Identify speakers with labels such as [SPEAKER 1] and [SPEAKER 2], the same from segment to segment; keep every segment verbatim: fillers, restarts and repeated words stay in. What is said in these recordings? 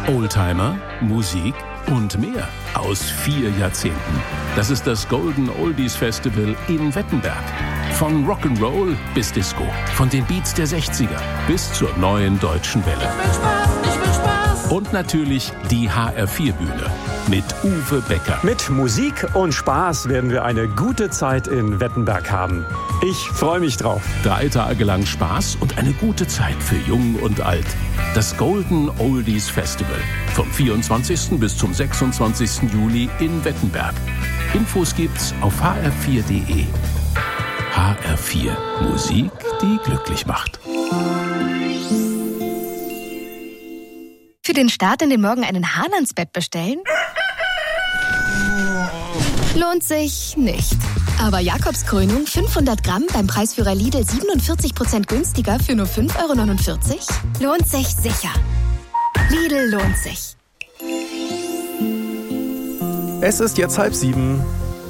[SPEAKER 1] Oldtimer, Musik und mehr aus vier Jahrzehnten. Das ist das Golden Oldies Festival in Wettenberg. Von Rock'n'Roll bis Disco, von den Beats der sechziger bis zur neuen deutschen Welle.
[SPEAKER 2] Ich will Spaß, ich will Spaß.
[SPEAKER 1] Und natürlich die H R vier Bühne mit Uwe Becker.
[SPEAKER 3] Mit Musik und Spaß werden wir eine gute Zeit in Wettenberg haben. Ich freue mich drauf.
[SPEAKER 1] Drei Tage lang Spaß und eine gute Zeit für Jung und Alt. Das Golden Oldies Festival vom vierundzwanzigsten bis zum sechsundzwanzigsten Juli in Wettenberg. Infos gibt's auf h r vier punkt d e. H R vier. Musik, die glücklich macht.
[SPEAKER 4] Für den Start in den Morgen einen Hahn ans Bett bestellen? Lohnt sich nicht. Aber Jakobskrönung fünfhundert Gramm beim Preisführer Lidl siebenundvierzig Prozent günstiger für nur fünf Euro neunundvierzig? Lohnt sich sicher. Lidl lohnt sich.
[SPEAKER 5] Es ist jetzt halb sieben.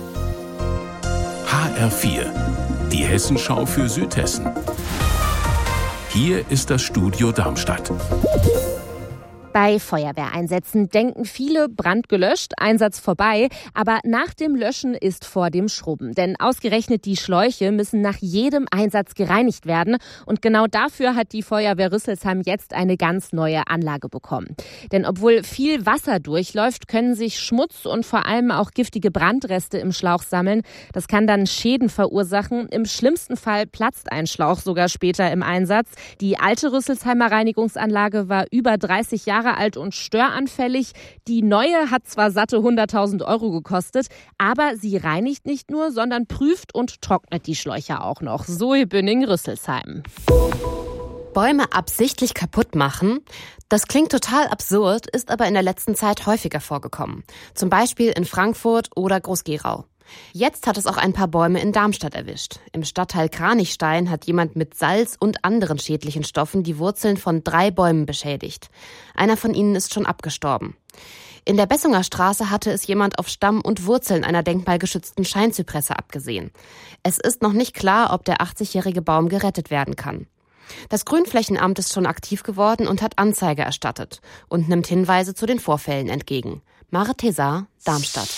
[SPEAKER 1] H R vier. Die Hessenschau für Südhessen. Hier ist das Studio Darmstadt.
[SPEAKER 6] Bei Feuerwehreinsätzen denken viele, Brand gelöscht, Einsatz vorbei. Aber nach dem Löschen ist vor dem Schrubben. Denn ausgerechnet die Schläuche müssen nach jedem Einsatz gereinigt werden. Und genau dafür hat die Feuerwehr Rüsselsheim jetzt eine ganz neue Anlage bekommen. Denn obwohl viel Wasser durchläuft, können sich Schmutz und vor allem auch giftige Brandreste im Schlauch sammeln. Das kann dann Schäden verursachen. Im schlimmsten Fall platzt ein Schlauch sogar später im Einsatz. Die alte Rüsselsheimer Reinigungsanlage war über dreißig Jahre alt und störanfällig. Die neue hat zwar satte hunderttausend Euro gekostet, aber sie reinigt nicht nur, sondern prüft und trocknet die Schläuche auch noch. Zoe Bünning-Rüsselsheim.
[SPEAKER 7] Bäume absichtlich kaputt machen? Das klingt total absurd, ist aber in der letzten Zeit häufiger vorgekommen. Zum Beispiel in Frankfurt oder Groß-Gerau. Jetzt hat es auch ein paar Bäume in Darmstadt erwischt. Im Stadtteil Kranichstein hat jemand mit Salz und anderen schädlichen Stoffen die Wurzeln von drei Bäumen beschädigt. Einer von ihnen ist schon abgestorben. In der Bessunger Straße hatte es jemand auf Stamm und Wurzeln einer denkmalgeschützten Scheinzypresse abgesehen. Es ist noch nicht klar, ob der achtzigjährige Baum gerettet werden kann. Das Grünflächenamt ist schon aktiv geworden und hat Anzeige erstattet und nimmt Hinweise zu den Vorfällen entgegen. Mare Tesa, Darmstadt.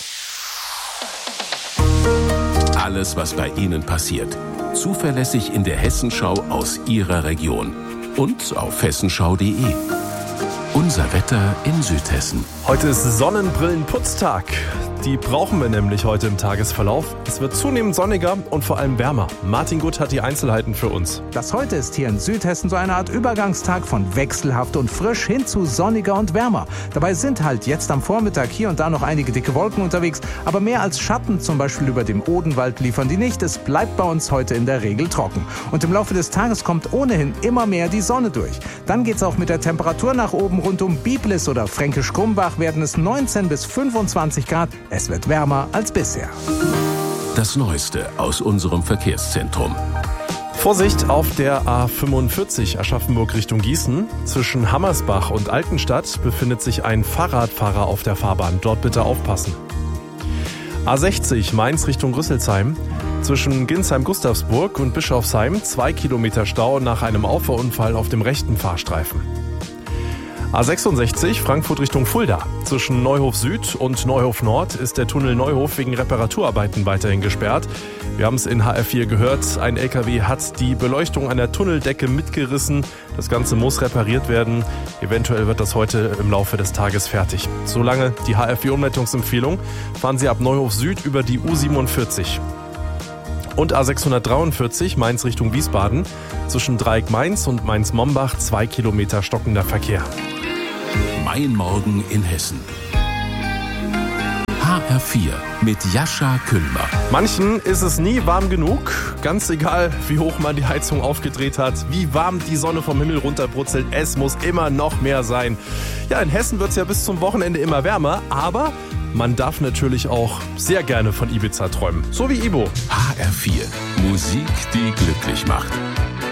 [SPEAKER 1] Alles, was bei Ihnen passiert. Zuverlässig in der Hessenschau aus Ihrer Region. Und auf hessenschau punkt d e. Unser Wetter in Südhessen.
[SPEAKER 5] Heute ist Sonnenbrillenputztag. Die brauchen wir nämlich heute im Tagesverlauf. Es wird zunehmend sonniger und vor allem wärmer. Martin Gutt hat die Einzelheiten für uns.
[SPEAKER 8] Das heute ist hier in Südhessen so eine Art Übergangstag von wechselhaft und frisch hin zu sonniger und wärmer. Dabei sind halt jetzt am Vormittag hier und da noch einige dicke Wolken unterwegs, aber mehr als Schatten, zum Beispiel über dem Odenwald, liefern die nicht. Es bleibt bei uns heute in der Regel trocken. Und im Laufe des Tages kommt ohnehin immer mehr die Sonne durch. Dann geht's auch mit der Temperatur nach oben. Rund um Biblis oder Fränkisch-Krumbach werden es neunzehn bis fünfundzwanzig Grad. Es wird wärmer als bisher.
[SPEAKER 1] Das Neueste aus unserem Verkehrszentrum.
[SPEAKER 5] Vorsicht auf der A fünfundvierzig Aschaffenburg Richtung Gießen. Zwischen Hammersbach und Altenstadt befindet sich ein Fahrradfahrer auf der Fahrbahn. Dort bitte aufpassen. A sechzig Mainz Richtung Rüsselsheim. Zwischen Ginsheim-Gustavsburg und Bischofsheim zwei Kilometer Stau nach einem Auffahrunfall auf dem rechten Fahrstreifen. A sechsundsechzig Frankfurt Richtung Fulda. Zwischen Neuhof Süd und Neuhof Nord ist der Tunnel Neuhof wegen Reparaturarbeiten weiterhin gesperrt. Wir haben es in H R vier gehört, ein L K W hat die Beleuchtung an der Tunneldecke mitgerissen. Das Ganze muss repariert werden. Eventuell wird das heute im Laufe des Tages fertig. Solange die H R vier Umleitungsempfehlung, fahren Sie ab Neuhof Süd über die U siebenundvierzig. Und A sechshundertdreiundvierzig Mainz Richtung Wiesbaden. Zwischen Dreieck Mainz und Mainz-Mombach zwei Kilometer stockender Verkehr.
[SPEAKER 1] Mein Morgen in Hessen. H R vier mit Jascha Küllmer.
[SPEAKER 5] Manchen ist es nie warm genug. Ganz egal, wie hoch man die Heizung aufgedreht hat, wie warm die Sonne vom Himmel runterbrutzelt, es muss immer noch mehr sein. Ja, in Hessen wird es ja bis zum Wochenende immer wärmer, aber man darf natürlich auch sehr gerne von Ibiza träumen. So wie Ibo.
[SPEAKER 1] H R vier. Musik, die glücklich macht.